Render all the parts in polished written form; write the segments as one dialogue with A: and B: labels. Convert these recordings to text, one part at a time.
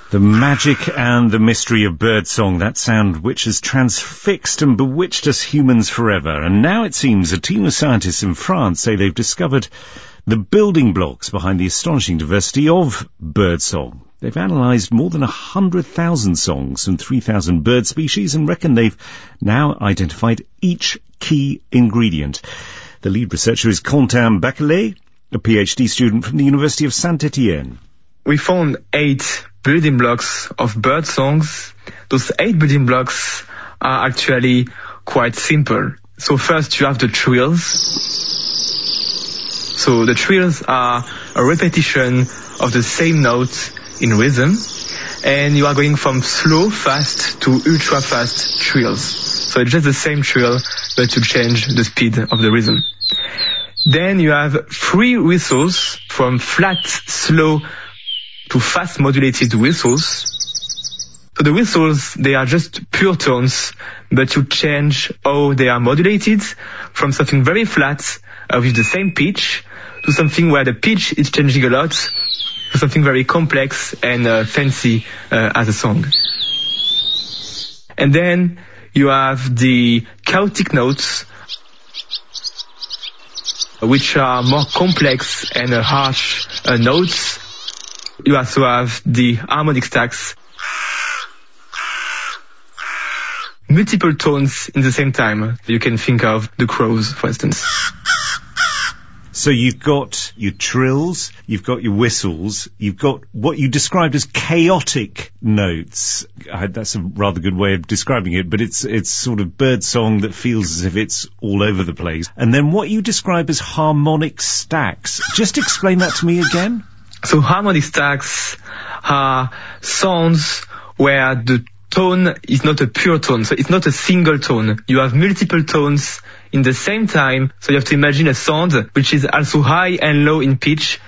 A: The magic and the mystery of birdsong, that sound which has transfixed and bewitched us humans forever. And now it seems a team of scientists in France say they've discovered the building blocks behind the astonishing diversity of birdsong. They've analysed more than 100,000 songs from 3,000 bird species and reckon they've now identified each key ingredient. The lead researcher is Quentin Bachelet, a PhD student from the University of Saint-Étienne.
B: We found 8 building blocks of bird songs. Those 8 building blocks are actually quite simple. So first you have the trills. So the trills are a repetition of the same note in rhythm, and you are going from slow, fast to ultra fast trills. So it's just the same trill, but you change the speed of the rhythm. Then you have 3 whistles, from flat, slow to fast modulated whistles. So the whistles, they are just pure tones, but you change how they are modulated from something very flat with the same pitch to something where the pitch is changing a lot to something very complex and fancy as a song. And then you have the chaotic notes, which are more complex and harsh notes. You also have the harmonic stacks, multiple tones in the same time. You can think of the crows, for instance.
A: So you've got your trills, you've got your whistles, you've got what you described as chaotic notes. That's a rather good way of describing it, but it's sort of bird song that feels as if it's all over the place. And then what you describe as harmonic stacks. Just explain that to me again.
B: So harmonic stacks are sounds where the tone is not a pure tone. So it's not a single tone. You have multiple tones in the same time. So you have to imagine a sound which is also high and low in pitch.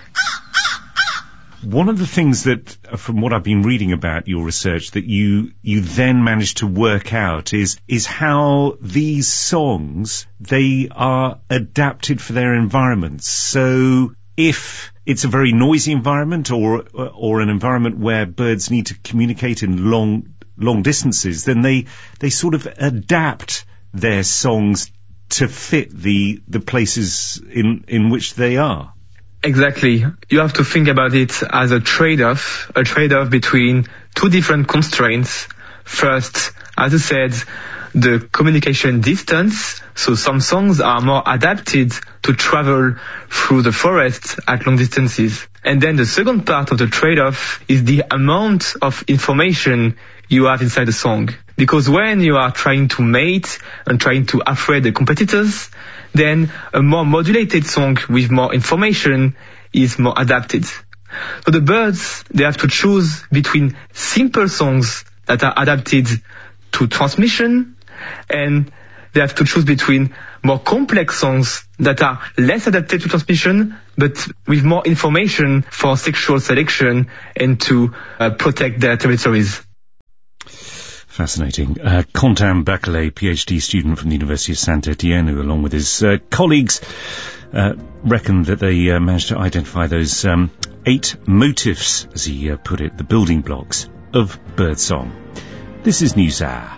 A: One of the things that, from what I've been reading about your research, that you then managed to work out is how these songs, they are adapted for their environments. So if it's a very noisy environment or an environment where birds need to communicate in long distances, then they sort of adapt their songs to fit the places in which they are.
B: Exactly. You have to think about it as a trade-off between 2 different constraints. First, as I said, the communication distance. So some songs are more adapted to travel through the forest at long distances. And then the second part of the trade-off is the amount of information you have inside the song. Because when you are trying to mate and trying to afraid the competitors, then a more modulated song with more information is more adapted. So the birds, they have to choose between simple songs that are adapted to transmission, and they have to choose between more complex songs that are less adapted to transmission, but with more information for sexual selection and to protect their territories.
A: Fascinating. Quentin Bachelet, PhD student from the University of Saint-Étienne, who, along with his colleagues, reckon that they managed to identify those 8 motifs, as he put it, the building blocks of birdsong. This is NewsHour.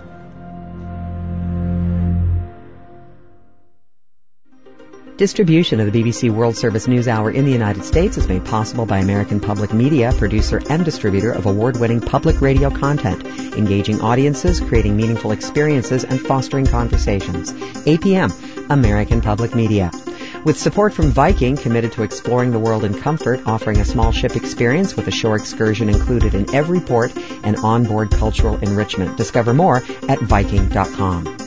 C: Distribution of the BBC World Service News Hour in the United States is made possible by American Public Media, producer and distributor of award-winning public radio content, engaging audiences, creating meaningful experiences, and fostering conversations. APM, American Public Media. With support from Viking, committed to exploring the world in comfort, offering a small ship experience with a shore excursion included in every port and onboard cultural enrichment. Discover more at Viking.com.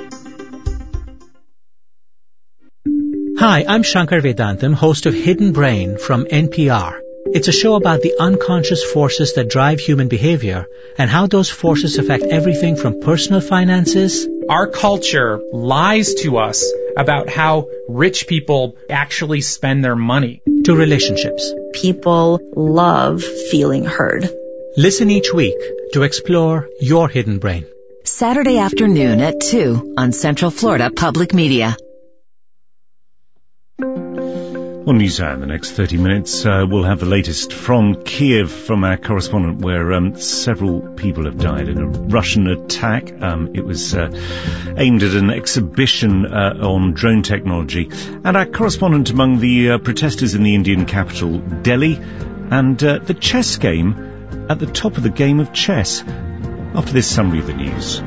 D: Hi, I'm Shankar Vedantam, host of Hidden Brain from NPR. It's a show about the unconscious forces that drive human behavior and how those forces affect everything from personal finances.
E: Our culture lies to us about how rich people actually spend their money.
D: To relationships.
F: People love feeling heard.
D: Listen each week to explore your hidden brain.
G: Saturday afternoon at 2 on Central Florida Public Media.
A: On NewsHour in the next 30 minutes, we'll have the latest from Kiev from our correspondent, where several people have died in a Russian attack. It was aimed at an exhibition on drone technology. And our correspondent among the protesters in the Indian capital, Delhi, and the chess game at the top of the game of chess. After this summary of the news.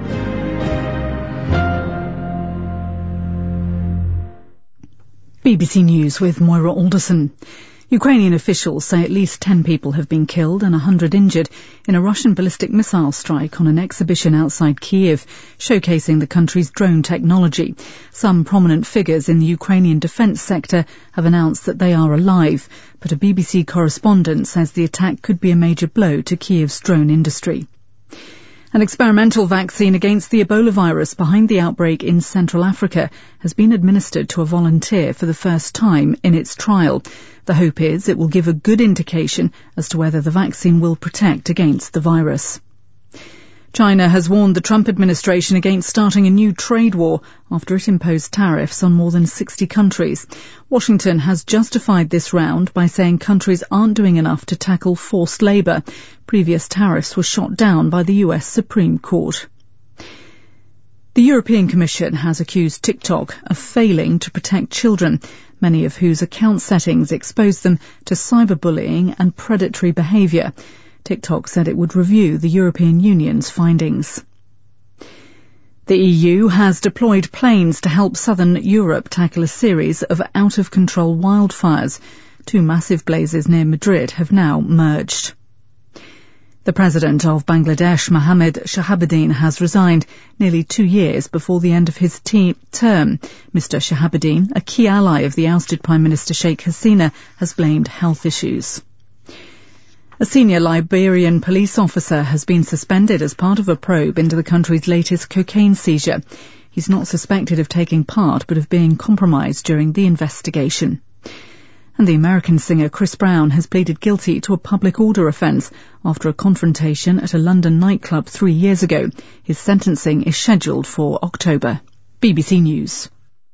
H: BBC News with Moira Alderson. Ukrainian officials say at least 10 people have been killed and 100 injured in a Russian ballistic missile strike on an exhibition outside Kiev, showcasing the country's drone technology. Some prominent figures in the Ukrainian defence sector have announced that they are alive, but a BBC correspondent says the attack could be a major blow to Kiev's drone industry. An experimental vaccine against the Ebola virus behind the outbreak in Central Africa has been administered to a volunteer for the first time in its trial. The hope is it will give a good indication as to whether the vaccine will protect against the virus. China has warned the Trump administration against starting a new trade war after it imposed tariffs on more than 60 countries. Washington has justified this round by saying countries aren't doing enough to tackle forced labour. Previous tariffs were shot down by the US Supreme Court. The European Commission has accused TikTok of failing to protect children, many of whose account settings expose them to cyberbullying and predatory behaviour. TikTok said it would review the European Union's findings. The EU has deployed planes to help southern Europe tackle a series of out-of-control wildfires. 2 massive blazes near Madrid have now merged. The president of Bangladesh, Mohammed Shahabuddin, has resigned nearly 2 years before the end of his term. Mr. Shahabuddin, a key ally of the ousted Prime Minister Sheikh Hasina, has blamed health issues. A senior Liberian police officer has been suspended as part of a probe into the country's latest cocaine seizure. He's not suspected of taking part, but of being compromised during the investigation. And the American singer Chris Brown has pleaded guilty to a public order offence after a confrontation at a London nightclub 3 years ago. His sentencing is scheduled for October. BBC News.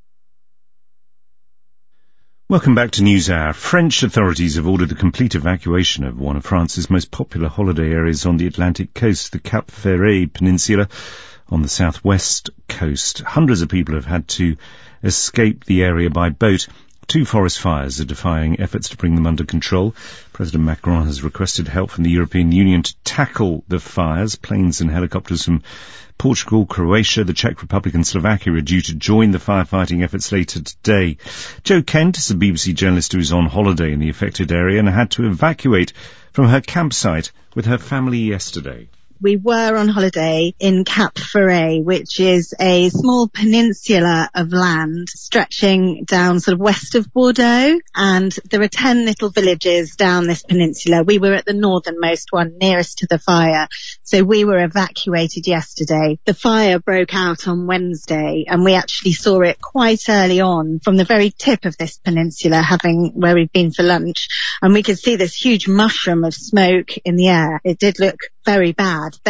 A: Welcome back to NewsHour. French authorities have ordered the complete evacuation of one of France's most popular holiday areas on the Atlantic coast, the Cap Ferret Peninsula on the southwest coast. Hundreds of people have had to escape the area by boat. 2 forest fires are defying efforts to bring them under control. President Macron has requested help from the European Union to tackle the fires. Planes and helicopters from Portugal, Croatia, the Czech Republic and Slovakia are due to join the firefighting efforts later today. Jo Kent is a BBC journalist who is on holiday in the affected area and had to evacuate from her campsite with her family yesterday.
I: We were on holiday in Cap Ferret, which is a small peninsula of land stretching down sort of west of Bordeaux. And there are 10 little villages down this peninsula. We were at the northernmost one, nearest to the fire. So we were evacuated yesterday. The fire broke out on Wednesday, and we actually saw it quite early on from the very tip of this peninsula, where we'd been for lunch. And we could see this huge mushroom of smoke in the air. It did look very bad.